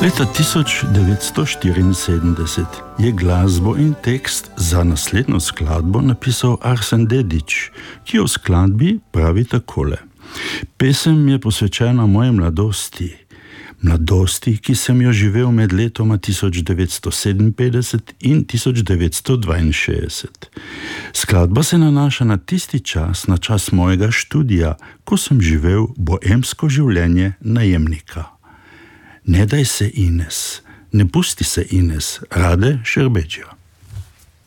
Leta 1974 je glasbo in tekst za naslednjo skladbo napisal Arsen Dedić, ki v skladbi pravi takole. Pesem je posvečena moje mladosti, ki sem jo živel med letoma 1957 in 1962. Skladba se nanaša na tisti čas, na čas mojega študija, ko sem živel boemsko življenje najemnika. Ne daj se Ines, ne pusti se Ines, Rade Šerbedžija.